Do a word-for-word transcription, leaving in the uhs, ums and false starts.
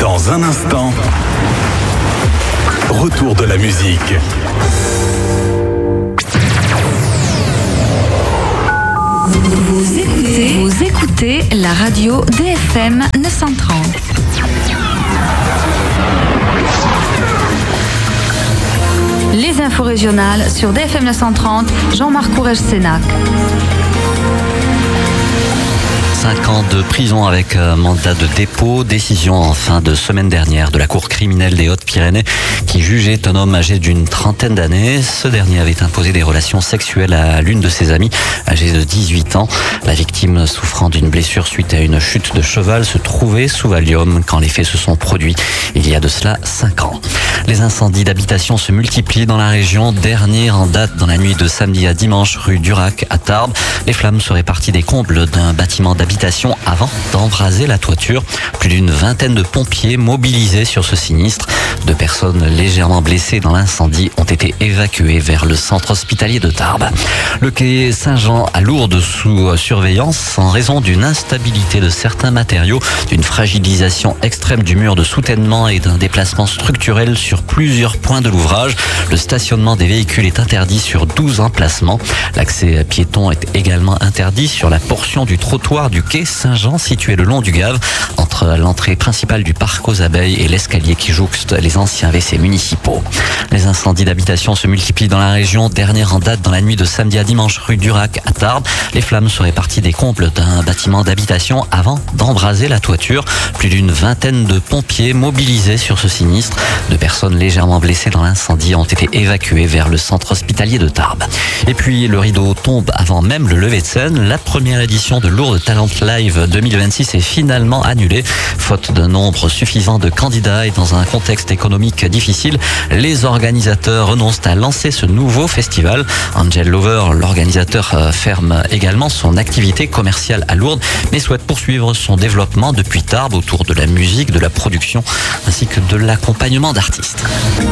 Dans un instant, retour de la musique. Vous écoutez, vous écoutez la radio D F M neuf cent trente. Les infos régionales sur D F M neuf cent trente, Jean-Marc Courrèges-Sénac. cinq ans de prison avec mandat de dépôt, décision en fin de semaine dernière de la Cour criminelle des Hautes-Pyrénées qui jugeait un homme âgé d'une trentaine d'années. Ce dernier avait imposé des relations sexuelles à l'une de ses amies âgée de dix-huit ans. La victime, souffrant d'une blessure suite à une chute de cheval, se trouvait sous Valium quand les faits se sont produits il y a de cela cinq ans. Les incendies d'habitation se multiplient dans la région. Dernier en date dans la nuit de samedi à dimanche rue Durac à Tarbes. Les flammes seraient parties des combles d'un bâtiment d'habitation avant d'embraser la toiture. Plus d'une vingtaine de pompiers mobilisés sur ce sinistre. Deux personnes légèrement blessées dans l'incendie ont été évacuées vers le centre hospitalier de Tarbes. Le quai Saint-Jean à Lourdes sous surveillance en raison d'une instabilité de certains matériaux, d'une fragilisation extrême du mur de soutènement et d'un déplacement structurel sur plusieurs points de l'ouvrage. Le stationnement des véhicules est interdit sur douze emplacements. L'accès piéton est également interdit sur la portion du trottoir du quai Saint-Jean situé le long du Gave entre l'entrée principale du parc aux abeilles et l'escalier qui jouxte les anciens W C municipaux. Les incendies d'habitation se multiplient dans la région. Dernière en date dans la nuit de samedi à dimanche rue Durac à Tarbes. Les flammes seraient parties des combles d'un bâtiment d'habitation avant d'embraser la toiture. Plus d'une vingtaine de pompiers mobilisés sur ce sinistre. Deux personnes légèrement blessées dans l'incendie ont été évacuées vers le centre hospitalier de Tarbes. Et puis le rideau tombe avant même le lever de scène. La première édition de Lourdes Talent Live deux mille vingt-six est finalement annulée. Faute d'un nombre suffisant de candidats et dans un contexte économique difficile, les organisateurs renoncent à lancer ce nouveau festival. Angel Lover, l'organisateur, ferme également son activité commerciale à Lourdes, mais souhaite poursuivre son développement depuis Tarbes autour de la musique, de la production ainsi que de l'accompagnement d'artistes.